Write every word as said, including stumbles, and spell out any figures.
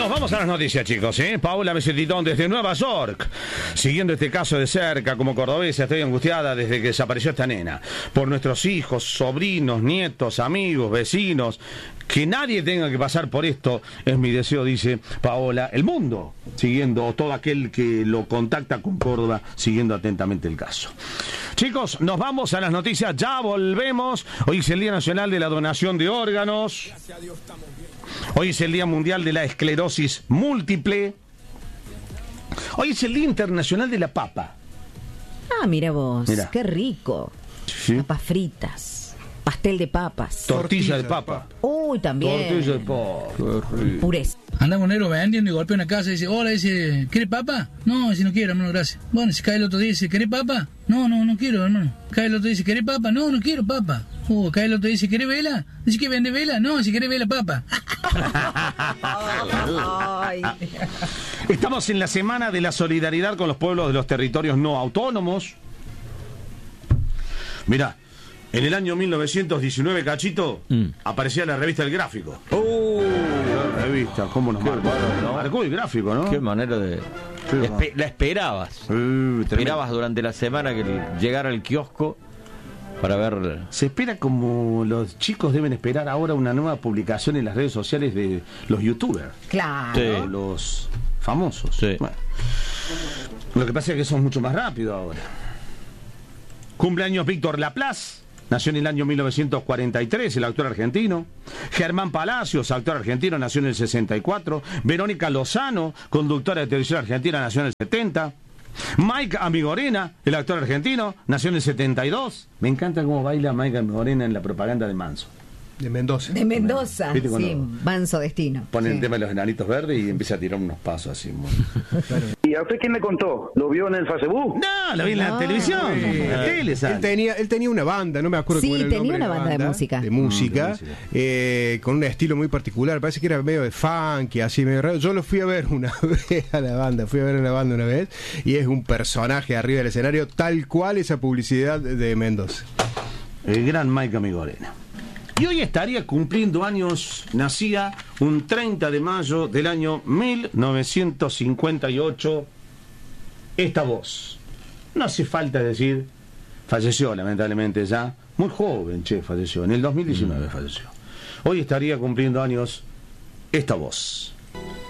Nos vamos a las noticias, chicos, ¿eh? Paola Mesetitón desde Nueva York. Siguiendo este caso de cerca, como cordobesa, estoy angustiada desde que desapareció esta nena. Por nuestros hijos, sobrinos, nietos, amigos, vecinos. Que nadie tenga que pasar por esto es mi deseo, dice Paola. El mundo, siguiendo, todo aquel que lo contacta con Córdoba, siguiendo atentamente el caso. Chicos, nos vamos a las noticias, ya volvemos. Hoy es el Día Nacional de la Donación de Órganos. Hoy es el Día Mundial de la Esclerosis Múltiple. Hoy es el Día Internacional de la Papa. Ah, mira vos, Mirá. Qué rico. Sí. Papas fritas, pastel de papas. Tortilla de papa. Uy, también. Tortilla de papa. Purés. Anda con negro vendiendo y golpea una casa y dice, hola, dice, ¿quiere papa? No, dice, no quiero, hermano, gracias. Bueno, si cae el otro día y dice, ¿quiere papa? No, no, no quiero, hermano. Cae el otro día y dice, ¿quiere papa? No, no quiero papa. Uh, cae el otro día y dice, ¿quiere vela? Dice que vende vela. No, si quiere vela, papa. Ay. Estamos en la semana de la solidaridad con los pueblos de los territorios no autónomos. Mirá, en el año mil novecientos diecinueve, Cachito, mm. aparecía la revista El Gráfico. ¡Oh! La revista, ¿cómo nos marcó? Bueno, ¿no? Marcó El Gráfico, ¿no? Qué manera de... Sí, Espe la esperabas. Uh, esperabas durante la semana que llegara al kiosco para ver... Se espera como los chicos deben esperar ahora una nueva publicación en las redes sociales de los youtubers. Claro. Sí. Los famosos. Sí. Bueno, lo que pasa es que son mucho más rápido ahora. Cumpleaños Víctor Laplace, nació en el año mil novecientos cuarenta y tres, el actor argentino. Germán Palacios, actor argentino, nació en el sesenta y cuatro. Verónica Lozano, conductora de televisión argentina, nació en el setenta. Mike Amigorena, el actor argentino, nació en el setenta y dos. Me encanta cómo baila Mike Amigorena en la propaganda de Manso. De Mendoza. De Mendoza, ¿Viste sí, Manso Destino. Pone sí. el tema de los enanitos verdes y empieza a tirar unos pasos así. Muy... ¿Y a usted quién le contó? ¿Lo vio en el Facebook? No, lo vi en la No. televisión. En la tele, ¿sabes? Él tenía, él tenía una banda, no me acuerdo Sí, cómo era el tenía nombre una la banda de música. De música, Mm, de música. eh, con un estilo muy particular. Parece que era medio de funky, así medio raro. Yo lo fui a ver una vez a la banda, fui a ver a la banda una vez, y es un personaje arriba del escenario, tal cual esa publicidad de Mendoza. El gran Mike Amigorena. Y hoy estaría cumpliendo años, nacía un treinta de mayo del año mil novecientos cincuenta y ocho, esta voz. No hace falta decir, falleció lamentablemente ya, muy joven, che, falleció, en el dos mil diecinueve falleció. Hoy estaría cumpliendo años esta voz.